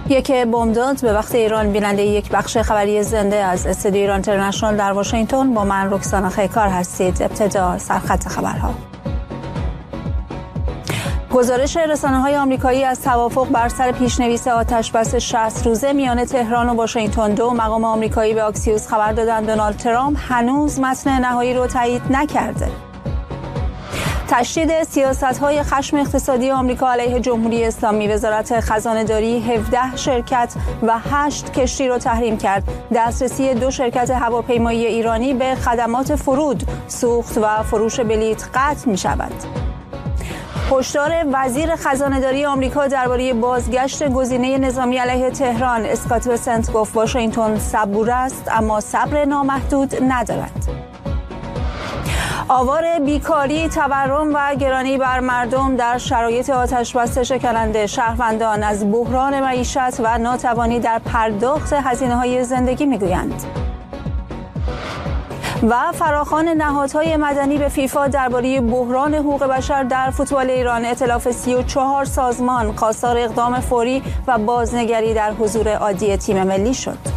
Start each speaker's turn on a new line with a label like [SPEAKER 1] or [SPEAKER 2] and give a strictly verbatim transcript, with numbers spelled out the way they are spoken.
[SPEAKER 1] یک بمبداد به وقت ایران. بیننده یک بخش خبری زنده از استودیو ایران اینترنشنال در واشنگتن با من رکسانا خیکار هستید. ابتدا سرخط خبرها. گزارش رسانه‌های آمریکایی از توافق بر سر پیشنویس آتش‌بس شصت روزه میان تهران و واشنگتن دو مقام آمریکایی به آکسیوس خبر دادند دونالد ترامپ هنوز متن نهایی رو تایید نکرده. تشدید سیاست‌های خشم اقتصادی آمریکا علیه جمهوری اسلامی. وزارت خزانه‌داری هفده شرکت و هشت کشتی را تحریم کرد. دسترسی دو شرکت هواپیمایی ایرانی به خدمات فرود، سوخت و فروش بلیط قطع می‌شود. هشدار وزیر خزانه‌داری آمریکا درباره بازگشت گزینه نظامی علیه تهران. اسکات بسنت گفت واشنگتن صبور است اما صبر نامحدود ندارد. آوار بیکاری، تورم و گرانی بر مردم در شرایط آتش‌بس شکننده. شهروندان از بحران معیشت و ناتوانی در پرداخت هزینه‌های زندگی می‌گویند. و فراخوان نهادهای مدنی به فیفا درباره بحران حقوق بشر در فوتبال ایران. ائتلاف سی و چهار سازمان خواستار اقدام فوری و بازنگری در حضور عادی تیم ملی شد.